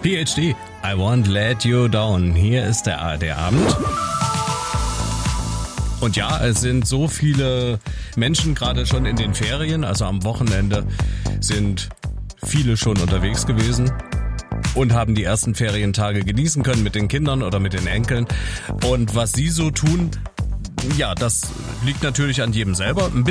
PhD, I won't let you down. Hier ist der ARD-Abend. Und ja, es sind so viele Menschen gerade schon in den Ferien, also am Wochenende sind viele schon unterwegs gewesen und haben die ersten Ferientage genießen können mit den Kindern oder mit den Enkeln. Und was sie so tun, ja, das liegt natürlich an jedem selber. Ein